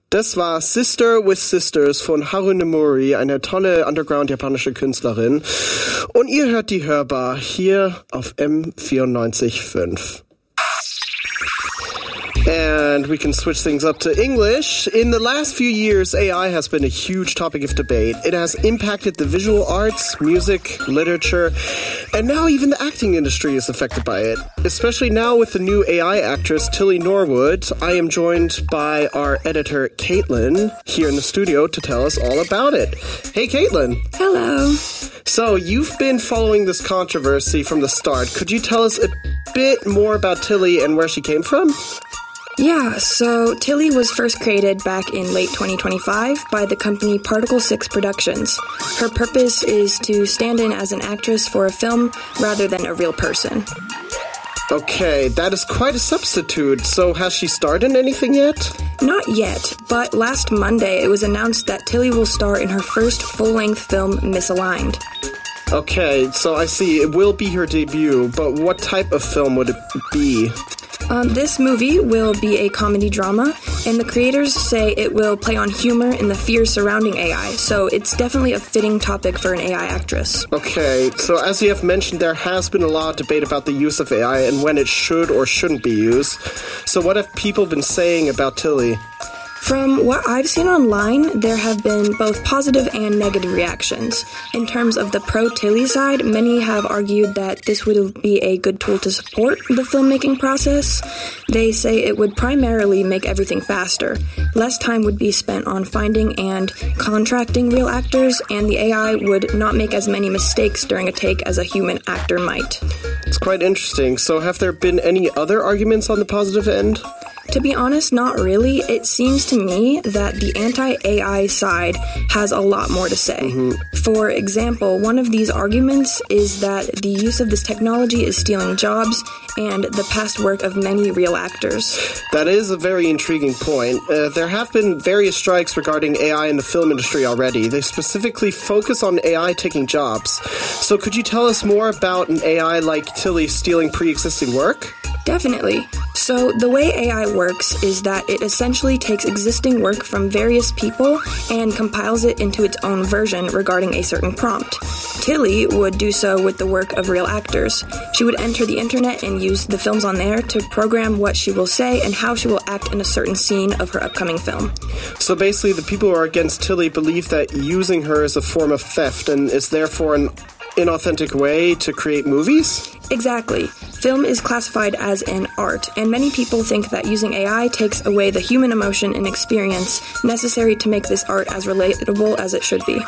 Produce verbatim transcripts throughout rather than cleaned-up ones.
Das war Sister with Sisters von Haru Nemuri, eine tolle Underground-japanische Künstlerin. Und ihr hört die Hörbar hier auf M vierundneunzig Komma fünf. And we can switch things up to English. In the last few years, A I has been a huge topic of debate. It has impacted the visual arts, music, literature, and now even the acting industry is affected by it. Especially now with the new A I actress Tilly Norwood, I am joined by our editor Caitlin here in the studio to tell us all about it. Hey Caitlin. Hello. So you've been following this controversy from the start. Could you tell us a bit more about Tilly and where she came from? Yeah, so Tilly was first created back in late twenty twenty-five by the company Particle six Productions. Her purpose is to stand in as an actress for a film rather than a real person. Okay, that is quite a substitute. So has she starred in anything yet? Not yet, but last Monday it was announced that Tilly will star in her first full-length film, Misaligned. Okay, so I see. It will be her debut, but what type of film would it be? Um, this movie will be a comedy drama, and the creators say it will play on humor and the fears surrounding A I, so it's definitely a fitting topic for an A I actress. Okay, so as you have mentioned, there has been a lot of debate about the use of A I and when it should or shouldn't be used. So what have people been saying about Tilly? From what I've seen online, there have been both positive and negative reactions. In terms of the pro-Tilly side, many have argued that this would be a good tool to support the filmmaking process. They say it would primarily make everything faster. Less time would be spent on finding and contracting real actors, and the A I would not make as many mistakes during a take as a human actor might. It's quite interesting. So have there been any other arguments on the positive end? To be honest, not really. It seems to me that the anti-A I side has a lot more to say. Mm-hmm. For example, one of these arguments is that the use of this technology is stealing jobs and the past work of many real actors. That is a very intriguing point. Uh, there have been various strikes regarding A I in the film industry already. They specifically focus on A I taking jobs. So could you tell us more about an A I like Tilly stealing pre-existing work? Definitely. So the way A I works is that it essentially takes existing work from various people and compiles it into its own version regarding a certain prompt. Tilly would do so with the work of real actors. She would enter the internet and use the films on there to program what she will say and how she will act in a certain scene of her upcoming film. So basically the people who are against Tilly believe that using her is a form of theft and is therefore an inauthentic way to create movies? Exactly. Film is classified as an art, and many people think that using A I takes away the human emotion and experience necessary to make this art as relatable as it should be.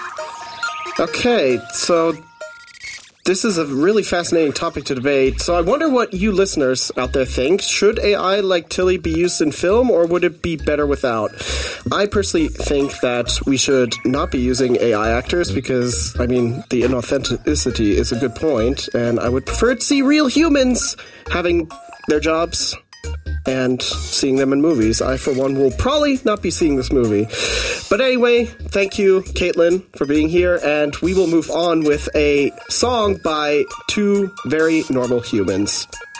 Okay, so this is a really fascinating topic to debate. So I wonder what you listeners out there think. Should A I like Tilly be used in film, or would it be better without? I personally think that we should not be using A I actors because, I mean, the inauthenticity is a good point, and I would prefer to see real humans having their jobs and seeing them in movies. I, for one, will probably not be seeing this movie. But anyway, thank you, Caitlin, for being here, and we will move on with a song by two very normal humans.